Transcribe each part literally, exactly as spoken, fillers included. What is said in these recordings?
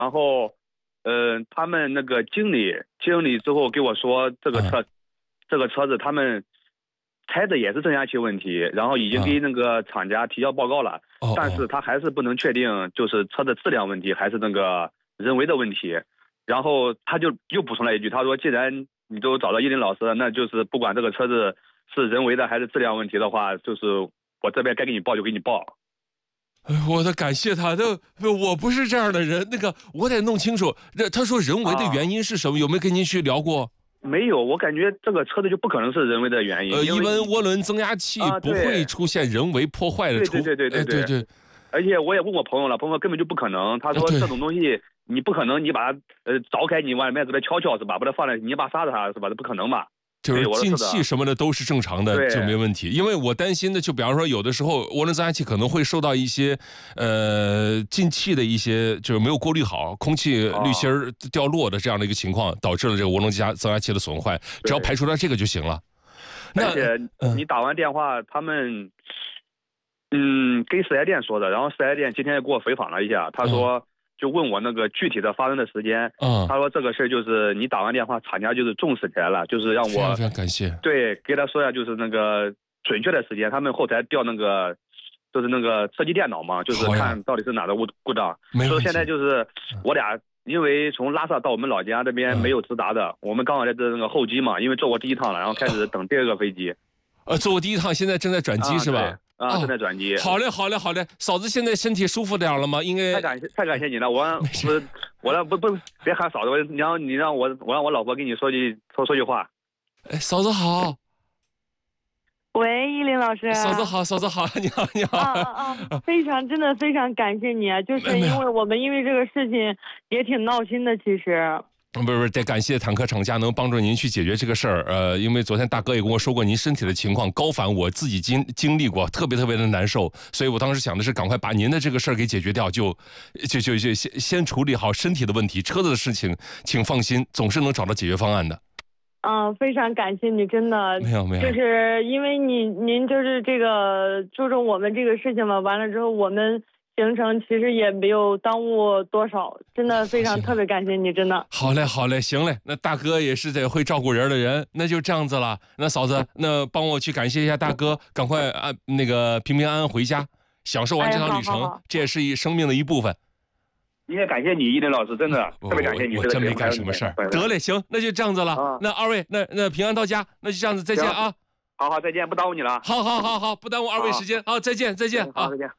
然后，呃，他们那个经理经理之后给我说，这个车，嗯、这个车子他们开的也是增压器问题，然后已经给那个厂家提交报告了，嗯、但是他还是不能确定，就是车的质量问题还是那个人为的问题。然后他就又补充了一句，他说，既然你都找到依林老师，那就是不管这个车子是人为的还是质量问题的话，就是我这边该给你报就给你报。 我得感谢他，这我不是这样的人，那个我得弄清楚。他说人为的原因是什么？啊、有没有跟您去聊过？ 没有，我感觉这个车子就不可能是人为的原因。 呃，一般涡轮增压器不会出现人为破坏的。 对对对对对对对。而且我也问我朋友了，朋友根本就不可能。他说这种东西你不可能，你把它呃凿开，你往里面这边敲敲是吧？把它放在泥巴沙子上是吧？这不可能吧？ 就是进气什么的都是正常的，就没问题。因为我担心的，就比方说有的时候涡轮增压器可能会受到一些呃进气的一些就是没有过滤好，空气滤芯掉落的这样的一个情况，导致了这个涡轮增压器的损坏。只要排除掉这个就行了。 而且你打完电话，他们嗯跟四 S 店说的，然后四 S 店今天也给我回访了一下，他说。嗯就问我那个具体的发生的时间，嗯，他说这个事儿就是你打完电话，厂家就是重视起来了，就是让我非常非常感谢， 对，给他说一下就是那个准确的时间，他们后台调那个就是那个车机电脑嘛，就是看到底是哪个故故障，所以现在就是我俩因为从拉萨到我们老家这边没有直达的，嗯、我们刚好在这那个候机嘛，因为坐过第一趟了，然后开始等第二个飞机， 呃，坐过第一趟，现在正在转机、啊、是吧？ 啊，正在转机。 好嘞，好嘞，好嘞。嫂子现在身体舒服点了吗？应该太感谢，太感谢你了。我我我让不不别喊嫂子，我你让你让我我让我老婆跟你说句说说句话。 哎，嫂子好。 喂，依林老师。 嫂子好，嫂子好，你好，你好。 啊啊啊！非常真的非常感谢你，就是因为我们因为这个事情也挺闹心的，其实。 不是不是，得感谢坦克厂家能帮助您去解决这个事儿。呃，因为昨天大哥也跟我说过您身体的情况，高反我自己经经历过，特别特别的难受，所以我当时想的是赶快把您的这个事儿给解决掉，就就就就先先处理好身体的问题，车子的事情请放心，总是能找到解决方案的。 嗯，非常感谢你，真的没有没有， 就是因为你您就是这个注重我们这个事情嘛，完了之后我们。行程其实也没有耽误多少，真的非常特别感谢你，真的。 好嘞，好嘞，行嘞，那大哥也是得会照顾人的人，那就这样子了。那嫂子，那帮我去感谢一下大哥，赶快安那个平平安安回家，享受完这趟旅程，哎、好好好这也是一生命的一部分。 你也感谢你，依林老师，真的特别感谢你。 我, 我真没干什么事儿。得嘞，行，那就这样子了。啊、那二位，那那平安到家，那就这样子，再见啊。 好好，再见，不耽误你了。 好好好好，不耽误二位时间。好，再见，再见。 好，再见。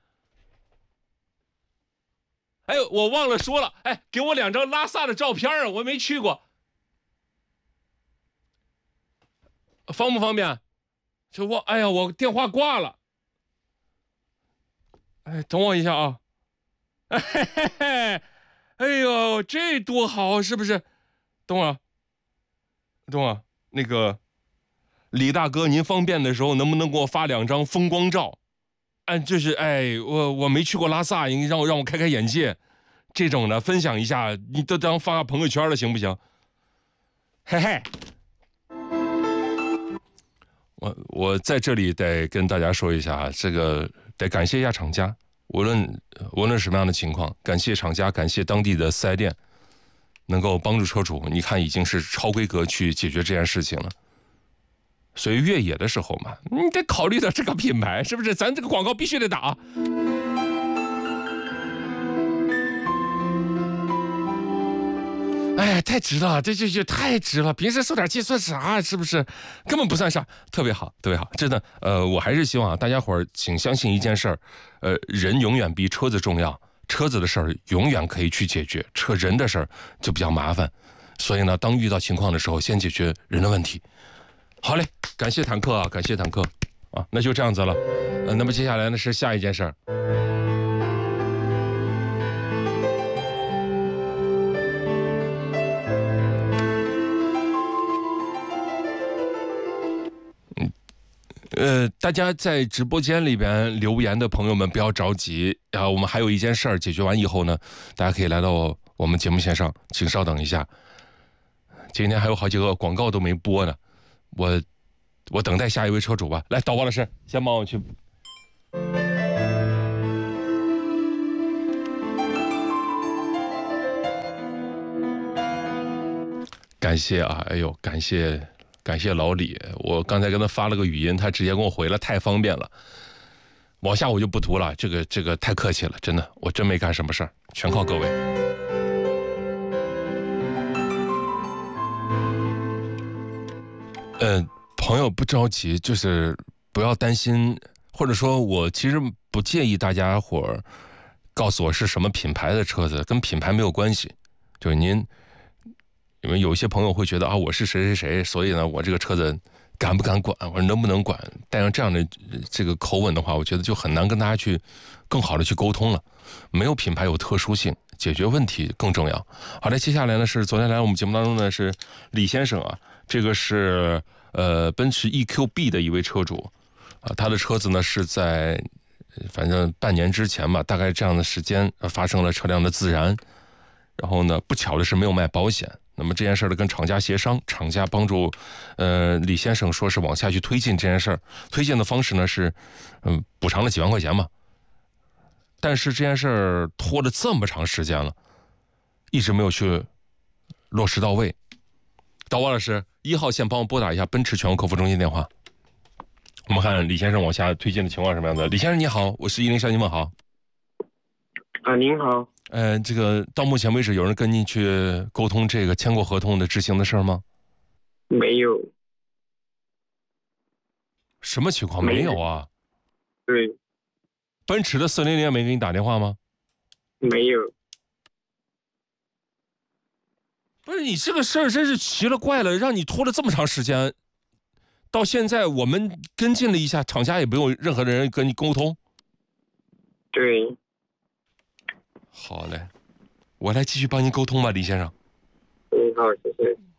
哎，我忘了说了，哎，给我两张拉萨的照片啊，我没去过，方不方便？就我，哎呀，我电话挂了，哎，等我一下啊，哎嘿嘿嘿，哎呦，这多好，是不是？等会儿，等会儿，那个李大哥，您方便的时候能不能给我发两张风光照？哎，就是哎，我我没去过拉萨，应该让我让我开开眼界，这种的分享一下，你都当发朋友圈了，行不行？嘿嘿，我我在这里得跟大家说一下，这个得感谢一下厂家，无论无论什么样的情况，感谢厂家，感谢当地的四 S 店，能够帮助车主，你看已经是超规格去解决这件事情了。所以越野的时候嘛，你得考虑到这个品牌，是不是？咱这个广告必须得打。哎呀，太值了，这这这太值了！平时受点气算啥？是不是？根本不算啥，特别好，特别好，真的。呃，我还是希望大家伙儿请相信一件事儿，呃，人永远比车子重要，车子的事儿永远可以去解决，车人的事儿就比较麻烦。所以呢，当遇到情况的时候，先解决人的问题。好嘞，感谢坦克啊，感谢坦克啊，那就这样子了。呃，那么接下来呢是下一件事儿。嗯，呃，大家在直播间里边留言的朋友们不要着急啊，我们还有一件事儿解决完以后呢，大家可以来到我们节目线上，请稍等一下。今天还有好几个广告都没播呢。我，我等待下一位车主吧。来，导播老师，先帮我去。 感谢啊，哎呦，感谢感谢老李，我刚才跟他发了个语音，他直接给我回了，太方便了。往下我就不读了，这个这个太客气了，真的，我真没干什么事儿，全靠各位。呃，朋友不着急，就是不要担心，或者说我其实不介意大家伙儿告诉我是什么品牌的车子，跟品牌没有关系。就是您，因为有些朋友会觉得啊，我是谁谁谁，所以呢，我这个车子敢不敢管，我说能不能管？带上这样的这个口吻的话，我觉得就很难跟大家去更好的去沟通了。没有品牌有特殊性，解决问题更重要。好的，接下来呢是昨天来我们节目当中呢是李先生啊，这个是呃奔驰 E Q B 的一位车主啊，他的车子呢是在反正半年之前吧，大概这样的时间发生了车辆的自燃，然后呢不巧的是没有卖保险。那么这件事呢，跟厂家协商，厂家帮助，呃，李先生说是往下去推进这件事儿，推进的方式呢是，嗯、呃，补偿了几万块钱嘛。但是这件事儿拖了这么长时间了，一直没有去落实到位。导播老师，一号线帮我拨打一下奔驰全国客服中心电话。我们看李先生往下推进的情况是什么样的？李先生你好，我是一零向您问好。 啊，您好。 呃，这个到目前为止，有人跟您去沟通这个签过合同的执行的事儿吗？ 没有。 什么情况？没有啊？ 对。 奔驰的四零零没给你打电话吗？ 没有。 不是你这个事儿真是奇了怪了，让你拖了这么长时间，到现在我们跟进了一下，厂家也没有任何人跟你沟通。 对。 好嘞，我来继续帮您沟通吧，李先生。 嗯，好，谢谢。